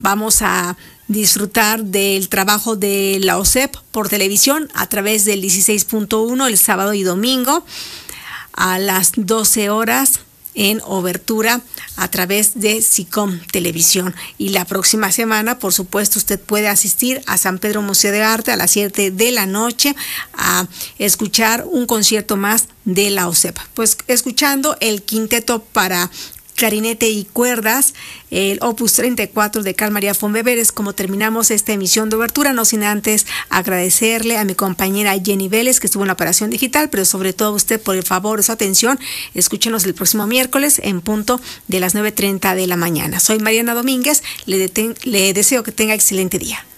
Vamos a disfrutar del trabajo de la OCEP por televisión a través del 16.1 el sábado y domingo a las 12 horas en Obertura a través de SICOM Televisión. Y la próxima semana, por supuesto, usted puede asistir a San Pedro Museo de Arte a las 7 de la noche a escuchar un concierto más de la OCEP. Pues escuchando el quinteto para clarinete y cuerdas, el Opus 34 de Carl Maria von Weber, es como terminamos esta emisión de Obertura, no sin antes agradecerle a mi compañera Jenny Vélez, que estuvo en la operación digital, pero sobre todo a usted por el favor de su atención. Escúchenos el próximo miércoles en punto de las 9:30 de la mañana. Soy Mariana Domínguez, le deseo que tenga excelente día.